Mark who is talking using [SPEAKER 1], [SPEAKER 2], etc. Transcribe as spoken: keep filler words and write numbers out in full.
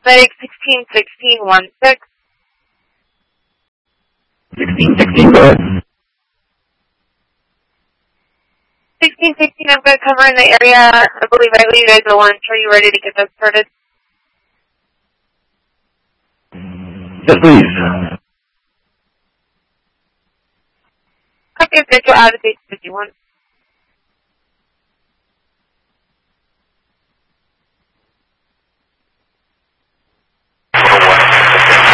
[SPEAKER 1] Medic sixteen sixteen one six.
[SPEAKER 2] sixteen sixteen, go ahead.
[SPEAKER 1] sixteen sixteen, I'm going to cover in the area. I believe I leave you guys at lunch. Are you ready to get that started?
[SPEAKER 2] Yes, please.
[SPEAKER 1] Okay, good. You're out of date fifty-one.